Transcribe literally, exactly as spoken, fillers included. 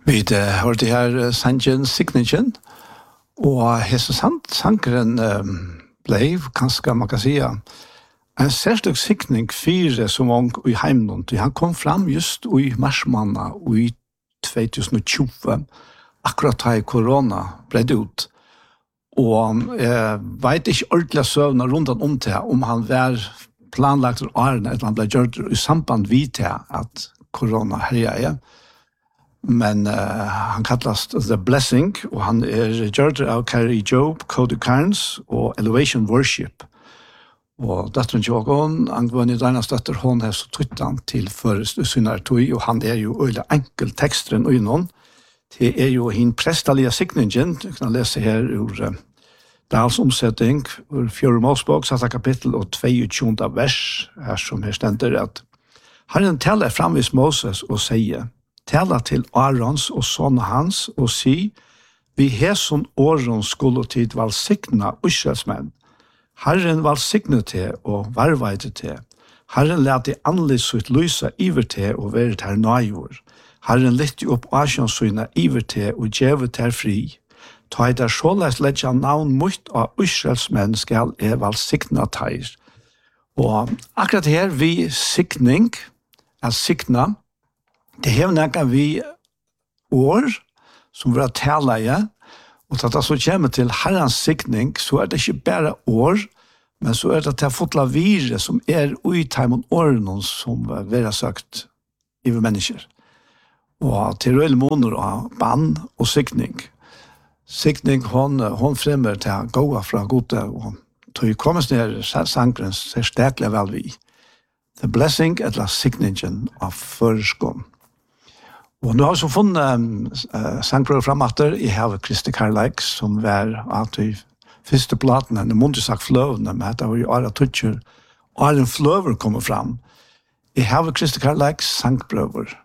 Vi har det her sangen Signingen, og hese sankeren um, ble, kanskje man kan si, en særlig signing fire som ung i heimnånd. Han kom fram just i marsmanna i tjue tjue, akkurat da korona ble ut. Og jeg vet ikke ordentlig søvnene rundt om til om han var planlagt av årene, eller han ble gjort i samband vid til at korona herja er. Men uh, han kallas The Blessing, og han er gjort av Carrie Job, Cody Carnes og Elevation Worship. Og døtteren Jogon, angående Deinas døtter, hun er så tryttan til først synner tog, og han er jo øyla enkel teksteren og innom. Det er jo hin prestalige signingen, du kan lese her ur uh, Dals omsetting, ur Fjord Mosbok, satt kapittel og tjueåtte vers, her som her stender at Herren taler framvis Moses og sier, tala til Arons og sånne hans og si, vi heson åren skulle tid valsikna Israelsmenn. Herren valsikne til og varveide til. Herren lette annerledes sitt lysa iver til og være her nøyår. Herren lytte opp asjonsyna iver til og djeve til fri. Ta i der såleis ledja navn mot av Israelsmenn skal er valsikna teir. Og akkurat her vi sikning, er sikna, det har nekka vi år som vi har tala i, og til det så kommer til herrens sikning, så er det ikke bare år, men så er det til fotla vire som er ui teimen årene som vi har sagt i mennesker. Og til røyne måneder av bann og sikning. Sikning, hon, hon fremmer til gåa fra gode, og til kommes ned sangrens ser steklig vel vi. The Blessing, eller sikningen av førskånd. Og nå har vi så funnet um, uh, sangprøver frematter. Jeg har Kristi Karlaik, som var at vi første platen, den måtte sagt fløvene, men det var jo Ara Tutscher, og en fløver kommer fram. Jeg har Kristi Karlaik, sangprøver.